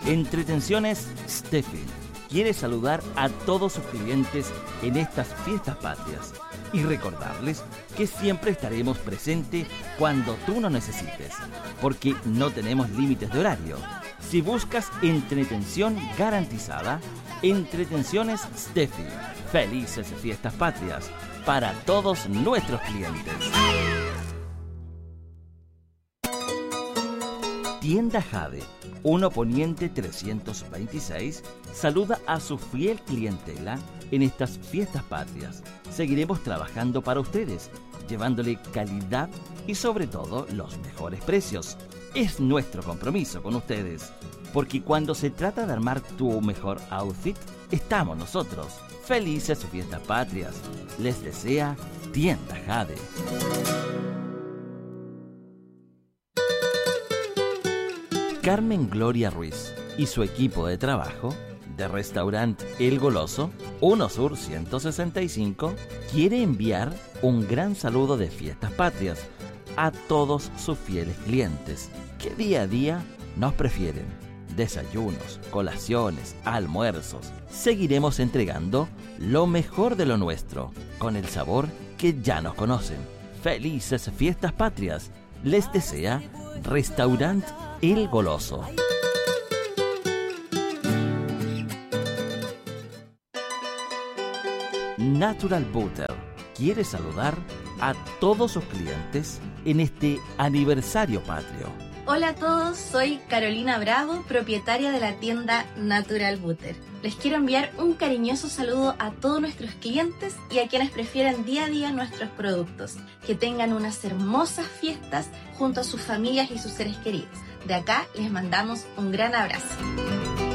Entretenciones Steffi quiere saludar a todos sus clientes en estas fiestas patrias y recordarles que siempre estaremos presentes cuando tú nos necesites, porque no tenemos límites de horario. Si buscas entretención garantizada, Entretenciones Steffi. Felices fiestas patrias para todos nuestros clientes. Tienda Jade, 1 Poniente 326, saluda a su fiel clientela en estas fiestas patrias. Seguiremos trabajando para ustedes, llevándole calidad y sobre todo los mejores precios. Es nuestro compromiso con ustedes, porque cuando se trata de armar tu mejor outfit, estamos nosotros. Felices fiestas patrias. Les desea Tienda Jade. Carmen Gloria Ruiz y su equipo de trabajo de Restaurante El Goloso, 1 Sur 165, quiere enviar un gran saludo de fiestas patrias a todos sus fieles clientes que día a día nos prefieren. Desayunos, colaciones, almuerzos. Seguiremos entregando lo mejor de lo nuestro, con el sabor que ya nos conocen. Felices fiestas patrias. Les desea Restaurante El Goloso. Natural Butter quiere saludar a todos sus clientes en este aniversario patrio. Hola a todos, soy Carolina Bravo, propietaria de la tienda Natural Butter. Les quiero enviar un cariñoso saludo a todos nuestros clientes y a quienes prefieren día a día nuestros productos. Que tengan unas hermosas fiestas junto a sus familias y sus seres queridos. De acá les mandamos un gran abrazo.